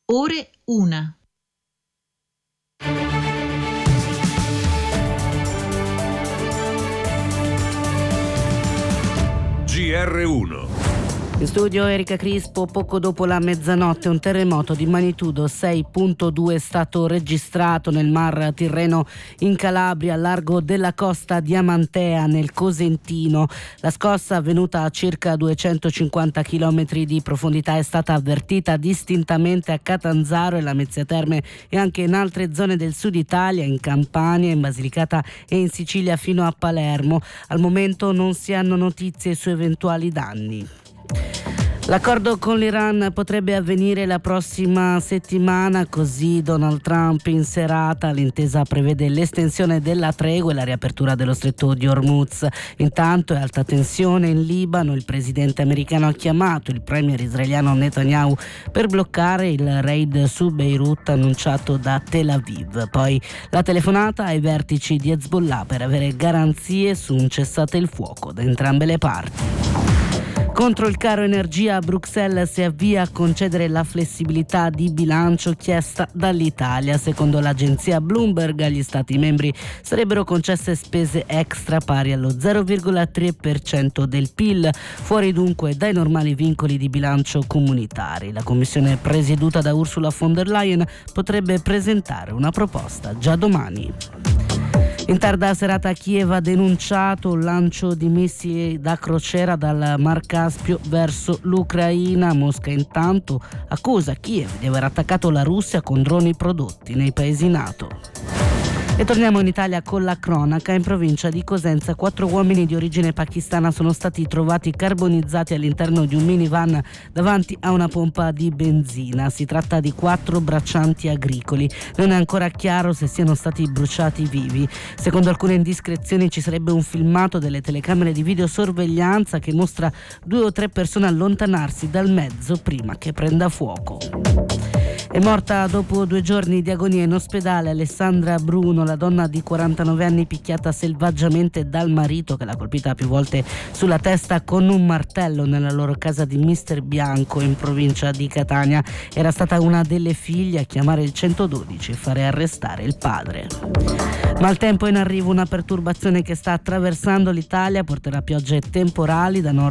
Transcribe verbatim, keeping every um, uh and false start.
Ore una. G R uno. In studio Erika Crispo. Poco dopo la mezzanotte un terremoto di magnitudo sei virgola due è stato registrato nel Mar Tirreno in Calabria, a largo della costa diamantea nel Cosentino. La scossa, avvenuta a circa duecentocinquanta chilometri di profondità, è stata avvertita distintamente a Catanzaro e Lamezia Terme e anche in altre zone del sud Italia, in Campania, in Basilicata e in Sicilia fino a Palermo. Al momento non si hanno notizie su eventuali danni. L'accordo con l'Iran potrebbe avvenire la prossima settimana, così Donald Trump in serata. L'intesa prevede l'estensione della tregua e la riapertura dello stretto di Hormuz. Intanto è alta tensione in Libano. Il presidente americano ha chiamato il premier israeliano Netanyahu per bloccare il raid su Beirut annunciato da Tel Aviv. Poi la telefonata ai vertici di Hezbollah per avere garanzie su un cessate il fuoco da entrambe le parti. Contro il caro energia, Bruxelles si avvia a concedere la flessibilità di bilancio chiesta dall'Italia. Secondo l'agenzia Bloomberg, agli Stati membri sarebbero concesse spese extra pari allo zero virgola tre per cento del P I L, fuori dunque dai normali vincoli di bilancio comunitari. La commissione presieduta da Ursula von der Leyen potrebbe presentare una proposta già domani. In tarda serata a Kiev ha denunciato un lancio di missili da crociera dal Mar Caspio verso l'Ucraina. Mosca intanto accusa Kiev di aver attaccato la Russia con droni prodotti nei paesi NATO. E torniamo in Italia con la cronaca. In provincia di Cosenza quattro uomini di origine pakistana sono stati trovati carbonizzati all'interno di un minivan davanti a una pompa di benzina. Si tratta di quattro braccianti agricoli. Non è ancora chiaro se siano stati bruciati vivi. Secondo alcune indiscrezioni ci sarebbe un filmato delle telecamere di videosorveglianza che mostra due o tre persone allontanarsi dal mezzo prima che prenda fuoco. È morta dopo due giorni di agonia in ospedale Alessandra Bruno, la donna di quarantanove anni picchiata selvaggiamente dal marito che l'ha colpita più volte sulla testa con un martello nella loro casa di Mister Bianco in provincia di Catania. Era stata una delle figlie a chiamare il centododici e fare arrestare il padre. Maltempo in arrivo, una perturbazione che sta attraversando l'Italia porterà piogge temporali da nord